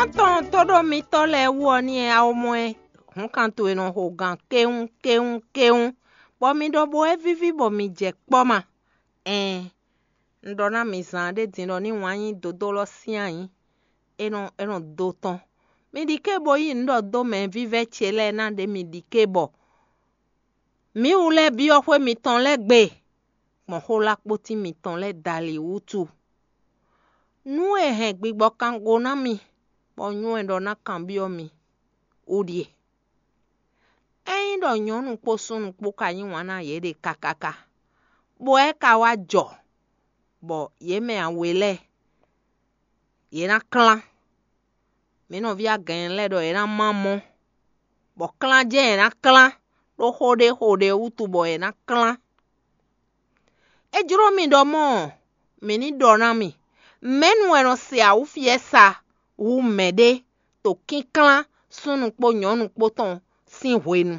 Honton todo mi tole woni e au mwe. Honkanto e non hogan keun. Bo mi do bo e vivi bo mi jek poma. Ndona mi zande dindo ni wanyi dodolo sian enon doton. Mi dike bo yi ndo do men vive chele nan de mi dike bo. Mi ule biyo kwe mi ton le gbe. Mon hola kpoti mi ton le dali utu. Nu e hen gbigbo kango na mi. Bo nyu endo na kambio mi. Udie. Endo nyonu kpo sunu kpo kanyi wana yede kakaka. Bo e kawa jo. Bo ye me awele. Ye na klan. Me no via gen le do ye na mamo. Bo klan je ye na klan. Do hode utu bo ye na klan. E juro mi do mo. Me ni do na mi. Menu eno se a u fiesa. U mede. To kin klan. Sunu kpo nyonu kpo ton. Sin huenu.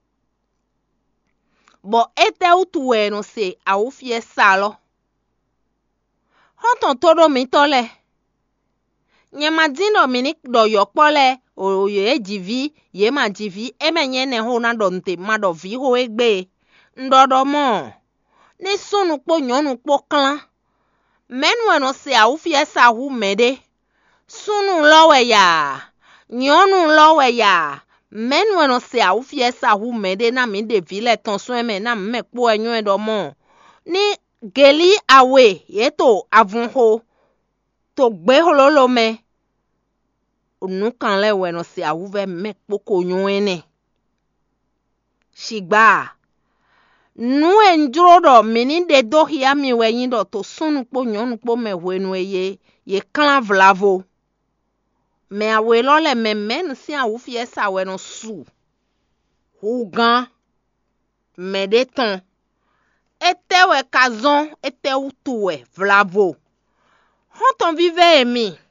Bo ete utu eno se a u fiesa lo. Honton todo mi tole. Nyema dindo minik do yokpole. O ye jivi. Ye ma jivi. Eme nyene ho na do nte. Ma do vi ho egbe. Ndodo mo. Ni sunu kpo nyonu kpo klan. Menu eno se a u fiesa hu mede. Sunu lowe ya. Nyonu lowe ya. Menu eno se a u fiesa hu mede na mi de vile tonso eme na mme kpo enyo edo mo. Ni geli awe yeto avunho. To gbe hololo me. Nukan le weno se a uve mme kpo konyo ene. Shigba. Nu enjuro do mini de do hiya mi we yindo to sunu kpo nyonu kpo me wenu ye klan vlavo. Me awe lole me men si a ufi esa weno su. Hugan. Me de ton. Ete we kazon. Ete utuwe vlavo. Honton vive emi.